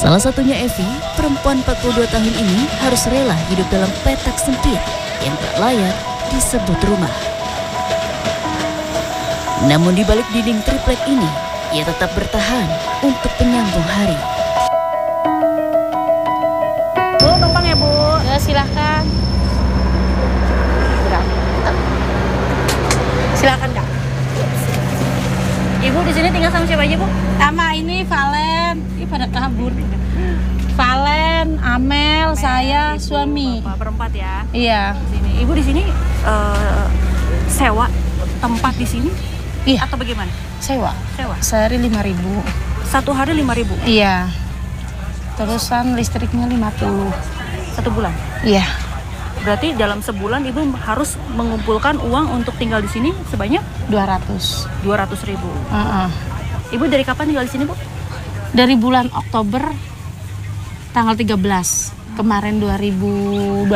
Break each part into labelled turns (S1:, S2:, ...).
S1: Salah satunya Evi, perempuan 42 tahun ini harus rela hidup dalam petak sempit yang tak layak disebut rumah. Namun di balik dinding triplek ini, ia tetap bertahan untuk penyambung hari.
S2: Bu, numpang ya Bu? Ya, silahkan. Silakan Kak. Ibu di sini tinggal sama siapa aja Bu?
S3: Sama ini Valen, ini pada kabur. Valen, Amel, saya,
S2: ibu,
S3: suami.
S2: Bapak berempat ya.
S3: Iya.
S2: Di sini. Ibu di sini sewa tempat di sini?
S3: Iya.
S2: Atau bagaimana?
S3: Sewa.
S2: Sewa.
S3: Sehari 5.000.
S2: Satu hari 5.000.
S3: Iya. Terusan listriknya 50.
S2: Satu bulan.
S3: Iya.
S2: Berarti dalam sebulan Ibu harus mengumpulkan uang untuk tinggal di sini sebanyak
S3: 200.
S2: 200.000. Ibu dari kapan tinggal di sini, Bu?
S3: Dari bulan Oktober tanggal 13 kemarin 2025.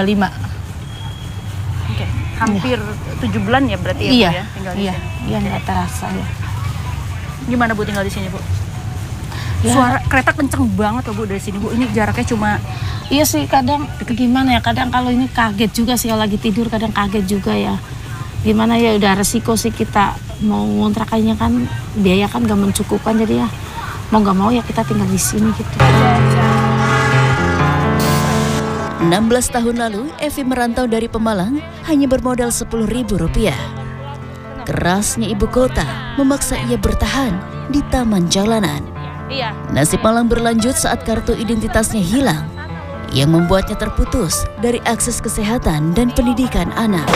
S2: Oke, hampir 7 bulan ya berarti ya,
S3: Iya.
S2: Bu, ya tinggal di
S3: Iya.
S2: sini.
S3: Iya, nggak terasa ya.
S2: Gimana Bu tinggal di sini, Bu?
S3: Ya.
S2: Suara kereta kenceng banget loh Bu dari sini, Bu. Ini jaraknya cuma
S3: Iya sih, kadang gimana ya, kadang kalau ini kaget juga sih, kalau lagi tidur kadang kaget juga ya. Gimana ya, udah resiko sih kita mau ngontrakannya kan, biaya kan gak mencukupkan, jadi ya mau gak mau ya kita tinggal di sini gitu.
S1: 16 tahun lalu, Evi merantau dari Pemalang hanya bermodal Rp10.000. Kerasnya ibu kota memaksa ia bertahan di taman jalanan.
S3: Iya.
S1: Nasib malang berlanjut saat kartu identitasnya hilang, yang membuatnya terputus dari akses kesehatan dan pendidikan anak.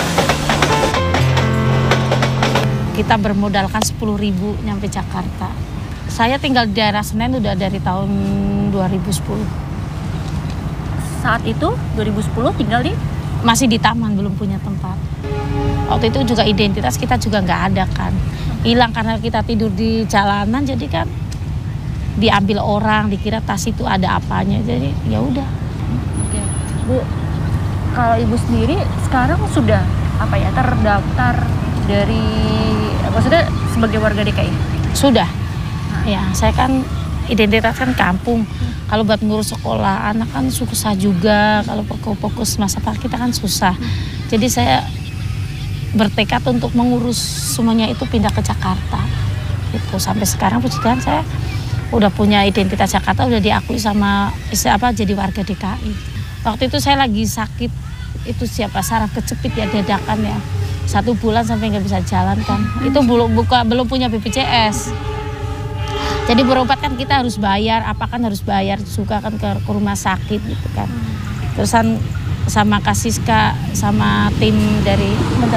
S3: Kita bermodalkan 10.000 nyampe Jakarta. Saya tinggal di daerah Senen udah dari tahun 2010.
S2: saat itu 2010 tinggal di
S3: Masih di taman, belum punya tempat. Waktu itu juga identitas kita juga nggak ada kan. Hilang karena kita tidur di jalanan, jadi kan diambil orang, dikira tas itu ada apanya. Jadi ya udah.
S2: Bu, kalau Ibu sendiri sekarang sudah terdaftar dari maksudnya sebagai warga DKI?
S3: Sudah. Ya, saya kan identitas kan kampung. Kalau buat ngurus sekolah anak kan susah juga. Kalau fokus masa depan kita kan susah. Jadi saya bertekad untuk mengurus semuanya itu pindah ke Jakarta. Gitu. Sampai sekarang puji Tuhan saya udah punya identitas Jakarta, udah diakui sama jadi warga DKI. Waktu itu saya lagi sakit, itu saraf kejepit ya, dadakan ya. 1 bulan sampai nggak bisa jalan kan. Itu belum punya BPJS. Jadi berobat kan kita harus bayar, apa kan harus bayar juga kan ke rumah sakit gitu kan. Terusan sama Kasiska sama tim dari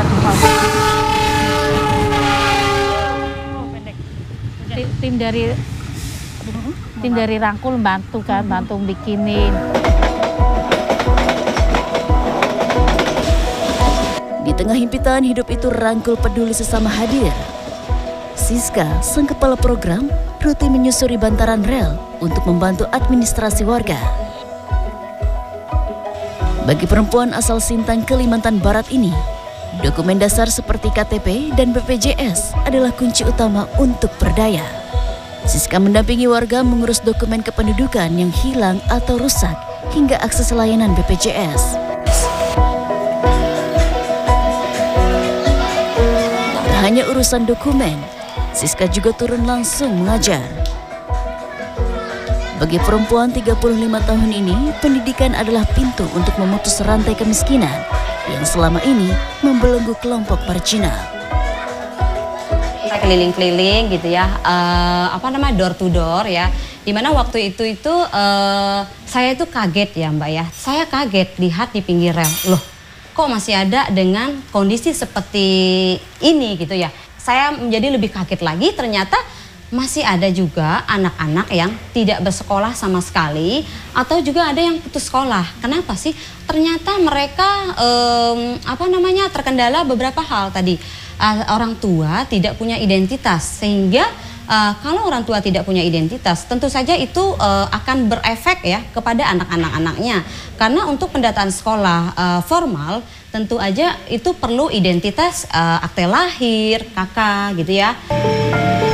S3: tim dari Rangkul bantu bikinin.
S1: Di tengah himpitan hidup itu, Rangkul peduli sesama hadir. Siska, sang kepala program, rutin menyusuri bantaran rel untuk membantu administrasi warga. Bagi perempuan asal Sintang, Kalimantan Barat ini, dokumen dasar seperti KTP dan BPJS adalah kunci utama untuk berdaya. Siska mendampingi warga mengurus dokumen kependudukan yang hilang atau rusak hingga akses layanan BPJS. Tak hanya urusan dokumen, Siska juga turun langsung mengajar. Bagi perempuan 35 tahun ini, pendidikan adalah pintu untuk memutus rantai kemiskinan yang selama ini membelenggu kelompok marginal.
S4: Kita keliling-keliling gitu ya, door to door ya. Dimana waktu itu saya itu kaget ya Mbak ya. Saya kaget lihat di pinggir rel, loh kok masih ada dengan kondisi seperti ini gitu ya. Saya menjadi lebih kaget lagi, ternyata masih ada juga anak-anak yang tidak bersekolah sama sekali atau juga ada yang putus sekolah. Kenapa sih? Ternyata mereka terkendala beberapa hal tadi. Orang tua tidak punya identitas, sehingga kalau orang tua tidak punya identitas, tentu saja itu akan berefek ya kepada anak-anaknya. Karena untuk pendataan sekolah formal tentu aja itu perlu identitas, akte lahir, KK gitu ya.